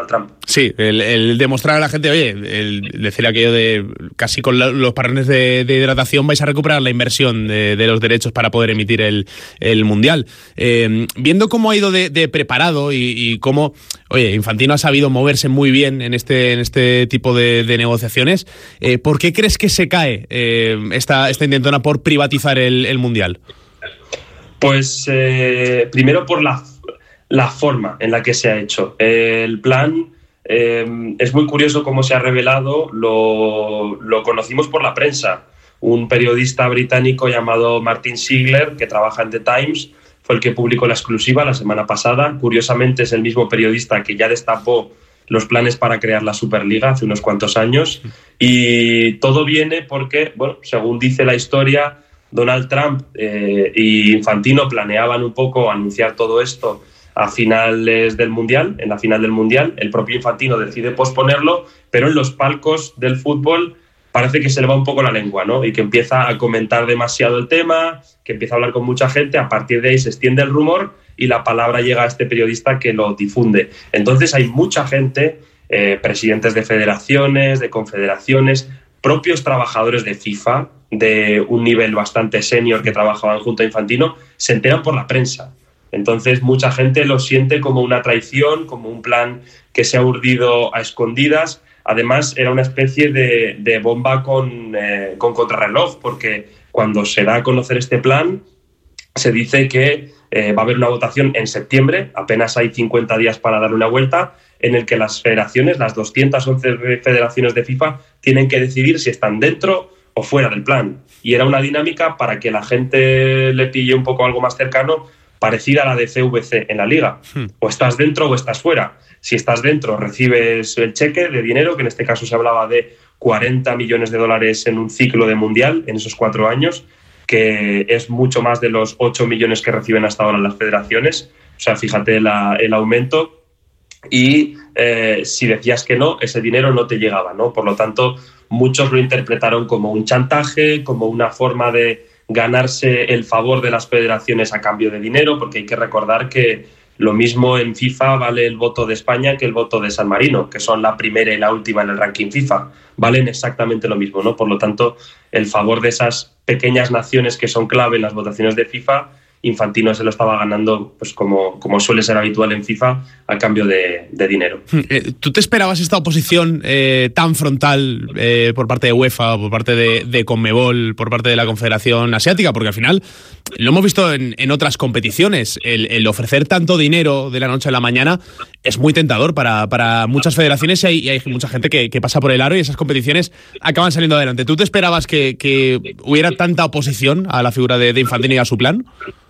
Trump. Sí, el demostrar a la gente, oye, el decir aquello de casi con los parrones de hidratación vais a recuperar la inversión de los derechos para poder emitir el Mundial. Viendo cómo ha ido de preparado y cómo, oye, Infantino ha sabido moverse muy bien en este tipo de negociaciones, ¿por qué crees que se cae esta intentona por privatizar el Mundial? Pues primero por la forma en la que se ha hecho. El plan es muy curioso cómo se ha revelado, lo conocimos por la prensa. Un periodista británico llamado Martin Ziegler, que trabaja en The Times, fue el que publicó la exclusiva la semana pasada. Curiosamente es el mismo periodista que ya destapó los planes para crear la Superliga hace unos cuantos años. Y todo viene porque, bueno, según dice la historia, Donald Trump y Infantino planeaban un poco anunciar todo esto a finales del Mundial, en la final del Mundial. El propio Infantino decide posponerlo, pero en los palcos del fútbol parece que se le va un poco la lengua, ¿no? Y que empieza a comentar demasiado el tema, que empieza a hablar con mucha gente. A partir de ahí se extiende el rumor y la palabra llega a este periodista que lo difunde. Entonces hay mucha gente, presidentes de federaciones, de confederaciones, propios trabajadores de FIFA, de un nivel bastante senior que trabajaban junto a Infantino, se enteran por la prensa. Entonces mucha gente lo siente como una traición, como un plan que se ha urdido a escondidas. Además era una especie de bomba con contrarreloj, porque cuando se da a conocer este plan se dice que va a haber una votación en septiembre, apenas hay 50 días para dar una vuelta, en el que las federaciones, las 211 federaciones de FIFA, tienen que decidir si están dentro o fuera del plan. Y era una dinámica para que la gente le pille un poco algo más cercano, parecida a la de CVC en la Liga. O estás dentro o estás fuera. Si estás dentro, recibes el cheque de dinero, que en este caso se hablaba de 40 millones de dólares en un ciclo de Mundial, en esos 4 años, que es mucho más de los 8 millones que reciben hasta ahora las federaciones. O sea, fíjate el aumento. Y si decías que no, ese dinero no te llegaba, ¿no? Por lo tanto, muchos lo interpretaron como un chantaje, como una forma de ganarse el favor de las federaciones a cambio de dinero, porque hay que recordar que lo mismo en FIFA vale el voto de España que el voto de San Marino, que son la primera y la última en el ranking FIFA. Valen exactamente lo mismo, ¿no? Por lo tanto, el favor de esas pequeñas naciones que son clave en las votaciones de FIFA, Infantino se lo estaba ganando, pues como suele ser habitual en FIFA, a cambio de dinero. ¿Tú te esperabas esta oposición tan frontal por parte de UEFA, por parte de Conmebol, por parte de la Confederación Asiática? Porque al final lo hemos visto en otras competiciones. El ofrecer tanto dinero de la noche a la mañana es muy tentador para muchas federaciones y hay mucha gente que pasa por el aro y esas competiciones acaban saliendo adelante. ¿Tú te esperabas que hubiera tanta oposición a la figura de Infantino y a su plan?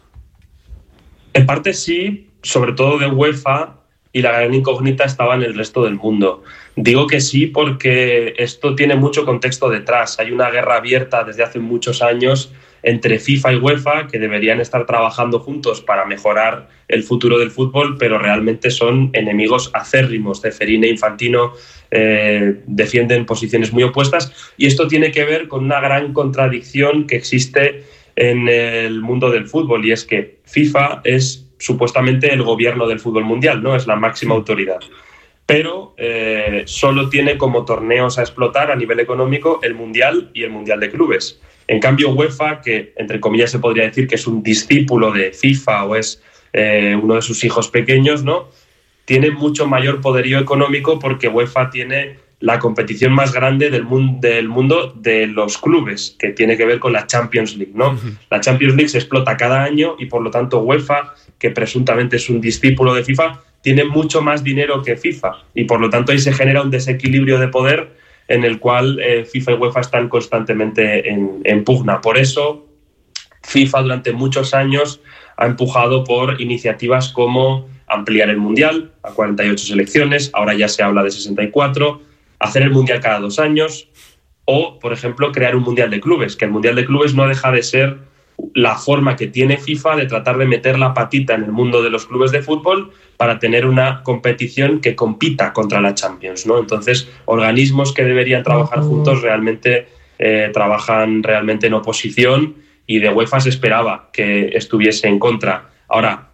En parte sí, sobre todo de UEFA, y la gran incógnita estaba en el resto del mundo. Digo que sí porque esto tiene mucho contexto detrás. Hay una guerra abierta desde hace muchos años entre FIFA y UEFA, que deberían estar trabajando juntos para mejorar el futuro del fútbol, pero realmente son enemigos acérrimos. Ceferín e Infantino defienden posiciones muy opuestas, y esto tiene que ver con una gran contradicción que existe en el mundo del fútbol, y es que FIFA es supuestamente el gobierno del fútbol mundial, ¿no? Es la máxima autoridad, pero solo tiene como torneos a explotar a nivel económico el Mundial y el Mundial de Clubes. En cambio, UEFA, que entre comillas se podría decir que es un discípulo de FIFA o es uno de sus hijos pequeños, ¿no? Tiene mucho mayor poderío económico porque UEFA tiene la competición más grande del mundo de los clubes, que tiene que ver con la Champions League, ¿no? Uh-huh. La Champions League se explota cada año y por lo tanto UEFA, que presuntamente es un discípulo de FIFA, tiene mucho más dinero que FIFA y por lo tanto ahí se genera un desequilibrio de poder en el cual FIFA y UEFA están constantemente en pugna. Por eso FIFA durante muchos años ha empujado por iniciativas como ampliar el Mundial a 48 selecciones, ahora ya se habla de 64, hacer el Mundial cada 2 años o, por ejemplo, crear un Mundial de Clubes, que el Mundial de Clubes no deja de ser la forma que tiene FIFA de tratar de meter la patita en el mundo de los clubes de fútbol para tener una competición que compita contra la Champions, ¿no? Entonces, organismos que deberían trabajar juntos realmente trabajan realmente en oposición y de UEFA se esperaba que estuviese en contra. Ahora,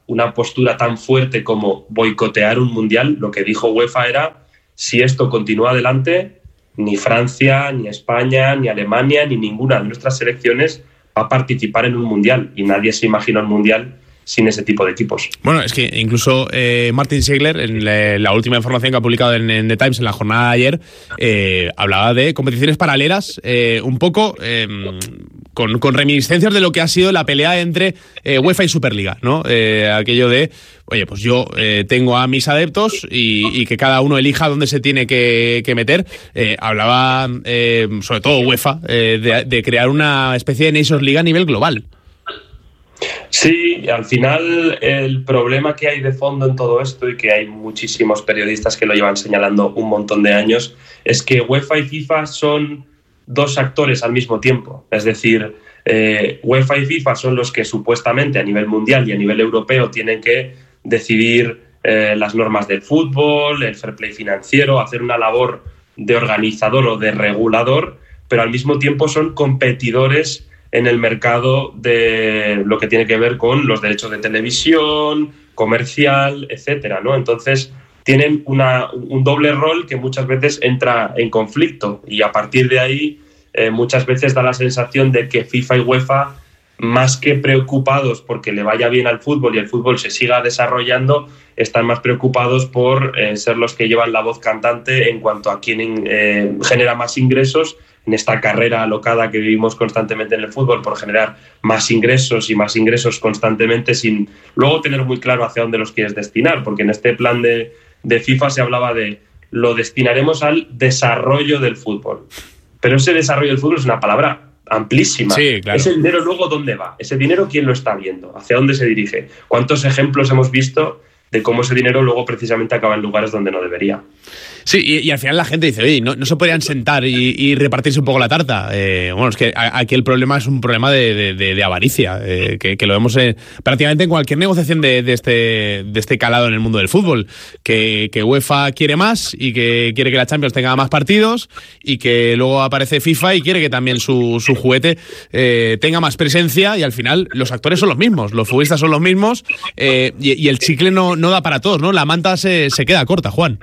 una postura tan fuerte como boicotear un mundial. Lo que dijo UEFA era: si esto continúa adelante, ni Francia, ni España, ni Alemania, ni ninguna de nuestras selecciones va a participar en un mundial. Y nadie se imagina un mundial sin ese tipo de equipos. Bueno, es que incluso Martin Ziegler, en la última información que ha publicado en The Times en la jornada de ayer, hablaba de competiciones paralelas, un poco con reminiscencias de lo que ha sido la pelea entre UEFA y Superliga, ¿no? Aquello de, oye, pues yo tengo a mis adeptos y que cada uno elija dónde se tiene que meter. Hablaba, sobre todo UEFA, de crear una especie de Nations League a nivel global. Sí, al final el problema que hay de fondo en todo esto, y que hay muchísimos periodistas que lo llevan señalando un montón de años, es que UEFA y FIFA son dos actores al mismo tiempo. Es decir, UEFA y FIFA son los que supuestamente a nivel mundial y a nivel europeo tienen que decidir las normas del fútbol, el fair play financiero, hacer una labor de organizador o de regulador, pero al mismo tiempo son competidores en el mercado de lo que tiene que ver con los derechos de televisión, comercial, etcétera, ¿no? Entonces tienen un doble rol que muchas veces entra en conflicto, y a partir de ahí muchas veces da la sensación de que FIFA y UEFA, más que preocupados porque le vaya bien al fútbol y el fútbol se siga desarrollando, están más preocupados por ser los que llevan la voz cantante en cuanto a quién genera más ingresos en esta carrera alocada que vivimos constantemente en el fútbol por generar más ingresos y más ingresos constantemente, sin luego tener muy claro hacia dónde los quieres destinar, porque en este plan de FIFA se hablaba de lo destinaremos al desarrollo del fútbol. Pero ese desarrollo del fútbol es una palabra amplísima. Sí, claro. Ese dinero luego, ¿dónde va? Ese dinero, ¿quién lo está viendo? ¿Hacia dónde se dirige? ¿Cuántos ejemplos hemos visto de cómo ese dinero luego precisamente acaba en lugares donde no debería? Sí, y al final la gente dice, oye, ¿no se podrían sentar y repartirse un poco la tarta? Bueno, es que aquí el problema es un problema de avaricia, que lo vemos prácticamente en cualquier negociación de este calado en el mundo del fútbol, que UEFA quiere más y que quiere que la Champions tenga más partidos, y que luego aparece FIFA y quiere que también su juguete tenga más presencia, y al final los actores son los mismos, los futbolistas son los mismos, y el chicle no da para todos, ¿no? La manta se queda corta, Juan.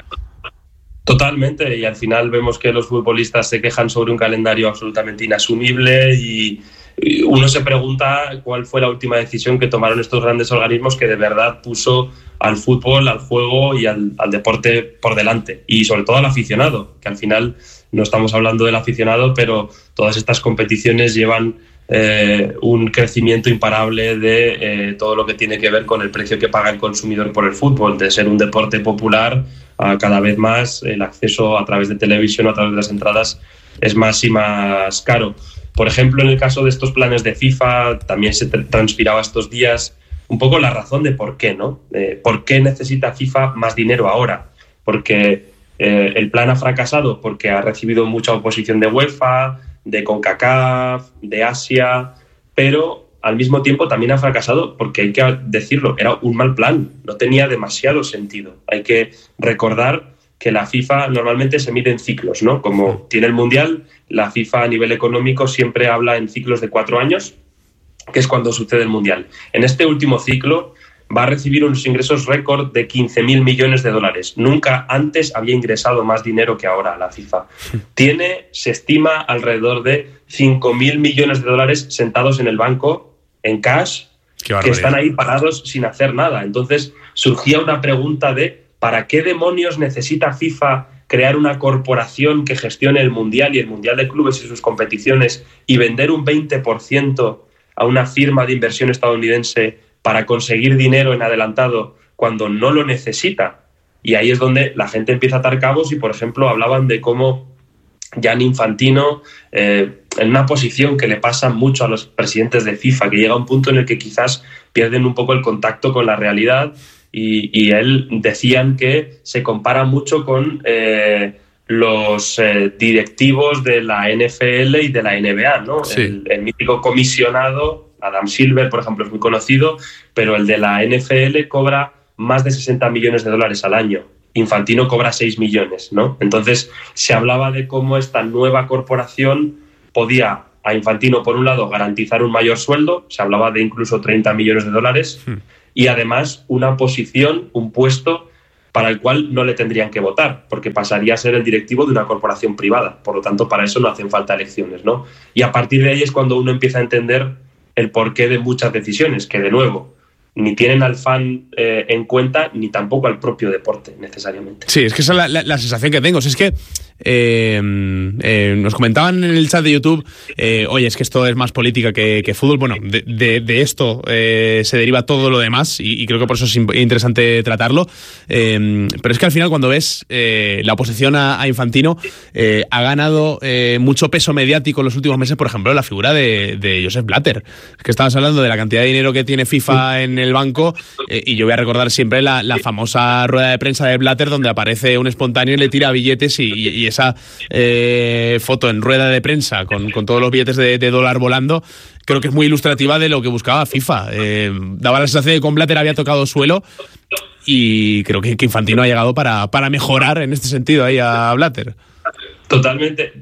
Totalmente, y al final vemos que los futbolistas se quejan sobre un calendario absolutamente inasumible, y uno se pregunta cuál fue la última decisión que tomaron estos grandes organismos que de verdad puso al fútbol, al juego y al deporte por delante, y sobre todo al aficionado, que al final no estamos hablando del aficionado, pero todas estas competiciones llevan un crecimiento imparable de todo lo que tiene que ver con el precio que paga el consumidor por el fútbol, de ser un deporte popular a cada vez más el acceso a través de televisión o a través de las entradas es más y más caro. Por ejemplo, en el caso de estos planes de FIFA también se transpiraba estos días un poco la razón de por qué, ¿no? ¿Por qué necesita FIFA más dinero ahora? Porque el plan ha fracasado porque ha recibido mucha oposición de UEFA, de CONCACAF, de Asia, pero al mismo tiempo también ha fracasado porque, hay que decirlo, era un mal plan, no tenía demasiado sentido. Hay que recordar que la FIFA normalmente se mide en ciclos, ¿no? Como tiene el Mundial, la FIFA a nivel económico siempre habla en ciclos de 4 años, que es cuando sucede el Mundial. En este último ciclo va a recibir unos ingresos récord de 15.000 millones de dólares. Nunca antes había ingresado más dinero que ahora la FIFA. Se estima, alrededor de 5.000 millones de dólares sentados en el banco, en cash, que están ahí parados sin hacer nada. Entonces surgía una pregunta de ¿para qué demonios necesita FIFA crear una corporación que gestione el Mundial y el Mundial de Clubes y sus competiciones y vender un 20% a una firma de inversión estadounidense para conseguir dinero en adelantado cuando no lo necesita? Y ahí es donde la gente empieza a atar cabos, y, por ejemplo, hablaban de cómo Gianni Infantino, en una posición que le pasa mucho a los presidentes de FIFA, que llega a un punto en el que quizás pierden un poco el contacto con la realidad, y él decían que se compara mucho con los directivos de la NFL y de la NBA, ¿no? Sí. El mítico comisionado Adam Silver, por ejemplo, es muy conocido, pero el de la NFL cobra más de 60 millones de dólares al año. Infantino cobra 6 millones, ¿no? Entonces se hablaba de cómo esta nueva corporación podía a Infantino, por un lado, garantizar un mayor sueldo, se hablaba de incluso 30 millones de dólares, y además una posición, un puesto para el cual no le tendrían que votar, porque pasaría a ser el directivo de una corporación privada. Por lo tanto, para eso no hacen falta elecciones, ¿no? Y a partir de ahí es cuando uno empieza a entender el porqué de muchas decisiones, que de nuevo ni tienen al fan en cuenta, ni tampoco al propio deporte, necesariamente. Sí, es que esa es la sensación que tengo. Es que nos comentaban en el chat de YouTube, oye, es que esto es más política que fútbol. Bueno, de esto se deriva todo lo demás y creo que por eso es interesante tratarlo. Pero es que al final, cuando ves la oposición a Infantino, ha ganado mucho peso mediático en los últimos meses, por ejemplo, la figura de Josep Blatter. Es que estabas hablando de la cantidad de dinero que tiene FIFA en el banco, y yo voy a recordar siempre la famosa rueda de prensa de Blatter, donde aparece un espontáneo y le tira billetes, y esa foto en rueda de prensa con todos los billetes de dólar volando, creo que es muy ilustrativa de lo que buscaba FIFA. Daba la sensación de que con Blatter había tocado suelo, y creo que Infantino ha llegado para mejorar en este sentido ahí a Blatter. Totalmente.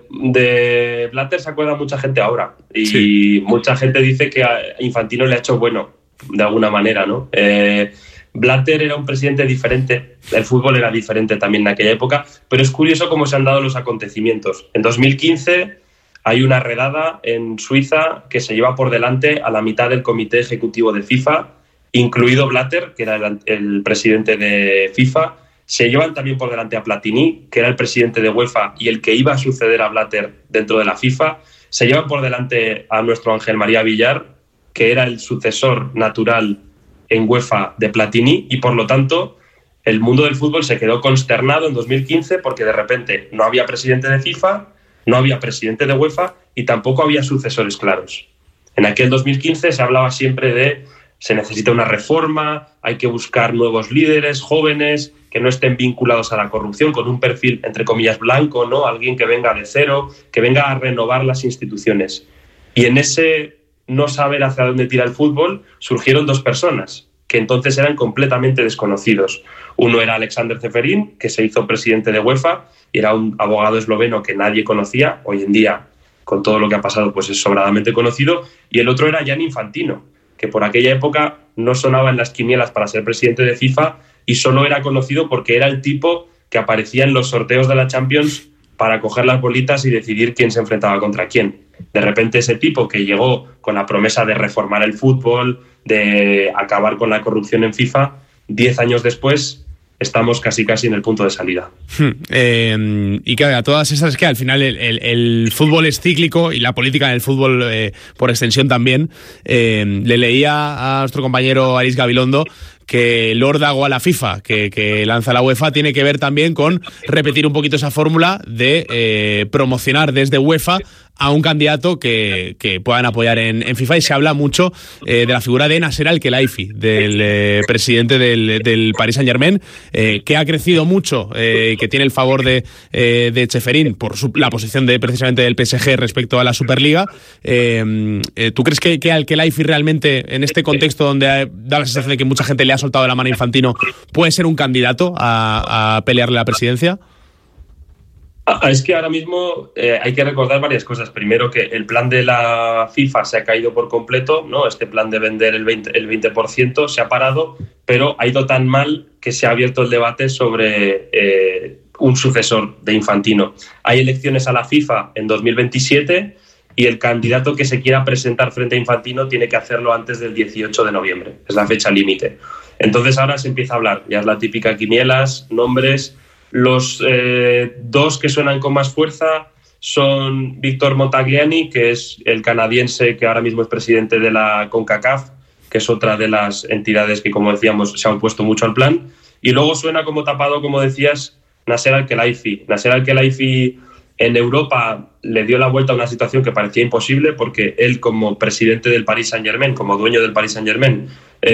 De Blatter se acuerda mucha gente ahora, y sí, mucha gente dice que a Infantino le ha hecho bueno, de alguna manera, ¿no? Blatter era un presidente diferente, el fútbol era diferente también en aquella época, pero es curioso cómo se han dado los acontecimientos. En 2015 hay una redada en Suiza que se lleva por delante a la mitad del comité ejecutivo de FIFA, incluido Blatter, que era el presidente de FIFA. Se llevan también por delante a Platini, que era el presidente de UEFA y el que iba a suceder a Blatter dentro de la FIFA. Se llevan por delante a nuestro Ángel María Villar, que era el sucesor natural en UEFA de Platini, y por lo tanto el mundo del fútbol se quedó consternado en 2015 porque de repente no había presidente de FIFA, no había presidente de UEFA y tampoco había sucesores claros. En aquel 2015 se hablaba siempre de se necesita una reforma, hay que buscar nuevos líderes jóvenes que no estén vinculados a la corrupción, con un perfil entre comillas blanco, ¿no? Alguien que venga de cero, que venga a renovar las instituciones. Y en ese no saber hacia dónde tira el fútbol, surgieron dos personas que entonces eran completamente desconocidos. Uno era Alexander Ceferín, que se hizo presidente de UEFA y era un abogado esloveno que nadie conocía. Hoy en día, con todo lo que ha pasado, pues es sobradamente conocido. Y el otro era Gianni Infantino, que por aquella época no sonaba en las quinielas para ser presidente de FIFA y solo era conocido porque era el tipo que aparecía en los sorteos de la Champions para coger las bolitas y decidir quién se enfrentaba contra quién. De repente ese tipo que llegó con la promesa de reformar el fútbol, de acabar con la corrupción en FIFA, 10 años después estamos casi en el punto de salida. Y que a todas esas es que al final el fútbol es cíclico y la política en el fútbol por extensión también. Le leía a nuestro compañero Aris Gabilondo que el órdago a la FIFA que lanza la UEFA tiene que ver también con repetir un poquito esa fórmula de promocionar desde UEFA a un candidato que puedan apoyar en FIFA, y se habla mucho de la figura de Nasser Al-Khelaifi, del presidente del Paris Saint-Germain, que ha crecido mucho, que tiene el favor de Ceferín por la posición precisamente del PSG respecto a la Superliga. ¿Tú crees que Al-Khelaifi realmente, en este contexto donde da la sensación de que mucha gente le ha soltado la mano a Infantino, puede ser un candidato a pelearle la presidencia? Es que ahora mismo hay que recordar varias cosas. Primero, que el plan de la FIFA se ha caído por completo, ¿no? Este plan de vender el 20% se ha parado, pero ha ido tan mal que se ha abierto el debate sobre un sucesor de Infantino. Hay elecciones a la FIFA en 2027 y el candidato que se quiera presentar frente a Infantino tiene que hacerlo antes del 18 de noviembre. Es la fecha límite. Entonces ahora se empieza a hablar. Ya es la típica quinielas, nombres. Los dos que suenan con más fuerza son Víctor Montagliani, que es el canadiense que ahora mismo es presidente de la CONCACAF, que es otra de las entidades que, como decíamos, se han opuesto mucho al plan. Y luego suena como tapado, como decías, Nasser Al-Khelaifi. Nasser Al-Khelaifi en Europa le dio la vuelta a una situación que parecía imposible, porque él, como presidente del Paris Saint-Germain, como dueño del Paris Saint-Germain,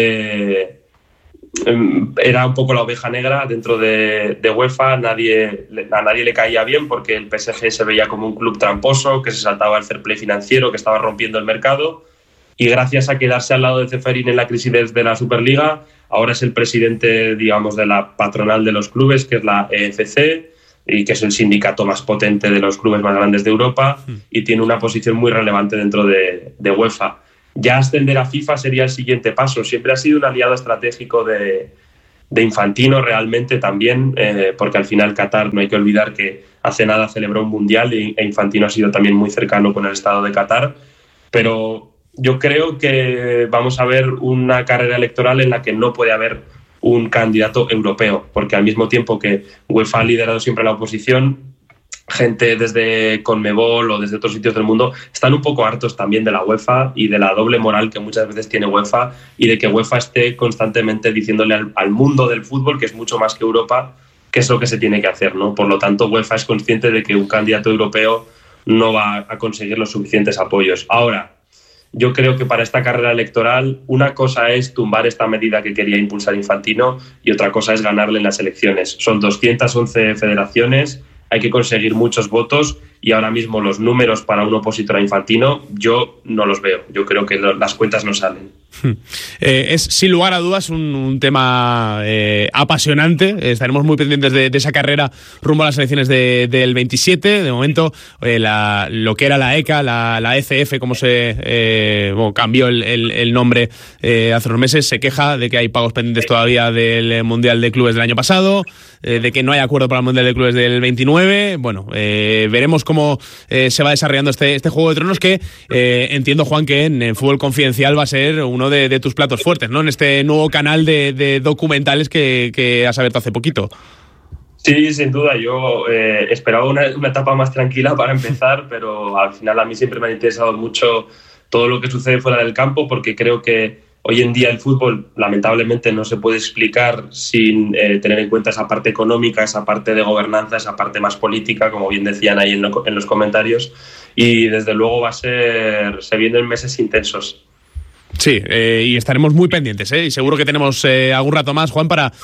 era un poco la oveja negra dentro de UEFA. A nadie le caía bien porque el PSG se veía como un club tramposo, que se saltaba el fair play financiero, que estaba rompiendo el mercado, y gracias a quedarse al lado de Ceferín en la crisis de la Superliga, ahora es el presidente, digamos, de la patronal de los clubes, que es la EFC, y que es el sindicato más potente de los clubes más grandes de Europa, y tiene una posición muy relevante dentro de UEFA. ya ascender a FIFA sería el siguiente paso. Siempre ha sido un aliado estratégico de Infantino realmente también, porque al final Qatar, no hay que olvidar que hace nada celebró un mundial e Infantino ha sido también muy cercano con el estado de Qatar, pero yo creo que vamos a ver una carrera electoral en la que no puede haber un candidato europeo, porque al mismo tiempo que UEFA ha liderado siempre la oposición, gente desde Conmebol o desde otros sitios del mundo están un poco hartos también de la UEFA y de la doble moral que muchas veces tiene UEFA y de que UEFA esté constantemente diciéndole al mundo del fútbol que es mucho más que Europa, qué es lo que se tiene que hacer, ¿no? Por lo tanto, UEFA es consciente de que un candidato europeo no va a conseguir los suficientes apoyos. Ahora, yo creo que para esta carrera electoral una cosa es tumbar esta medida que quería impulsar Infantino y otra cosa es ganarle en las elecciones. Son 211 federaciones, hay que conseguir muchos votos y ahora mismo los números para un opositor a Infantino yo no los veo. Yo creo que las cuentas no salen. Es sin lugar a dudas un tema apasionante. Estaremos muy pendientes de esa carrera rumbo a las elecciones del 27. De momento, lo que era la ECA, la ECF, como cambió el nombre hace unos meses, se queja de que hay pagos pendientes todavía del Mundial de Clubes del año pasado, de que no hay acuerdo para el Mundial de Clubes del 29. Bueno, veremos cómo se va desarrollando este Juego de Tronos que entiendo, Juan, que en Fútbol Confidencial va a ser uno de tus platos fuertes, ¿no? En este nuevo canal de documentales que has abierto hace poquito. Sí, sin duda. Yo esperaba una etapa más tranquila para empezar, pero al final a mí siempre me ha interesado mucho todo lo que sucede fuera del campo, porque creo que hoy en día el fútbol lamentablemente no se puede explicar sin tener en cuenta esa parte económica, esa parte de gobernanza, esa parte más política, como bien decían ahí en los comentarios, y desde luego se vienen meses intensos. Sí, y estaremos muy pendientes, y seguro que tenemos algún rato más, Juan, para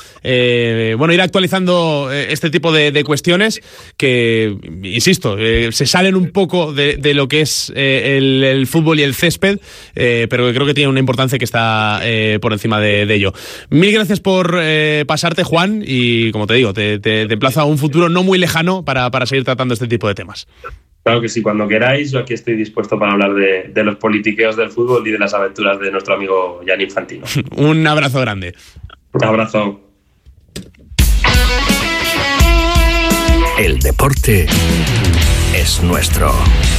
ir actualizando este tipo de cuestiones que, insisto, se salen un poco de lo que es el fútbol y el césped, pero que creo que tiene una importancia que está por encima de ello. Mil gracias por pasarte, Juan, y como te digo, te emplazo a un futuro no muy lejano para seguir tratando este tipo de temas. Claro que sí, cuando queráis, yo aquí estoy dispuesto para hablar de los politiqueos del fútbol y de las aventuras de nuestro amigo Gianni Infantino. Un abrazo grande. Un abrazo. El deporte es nuestro.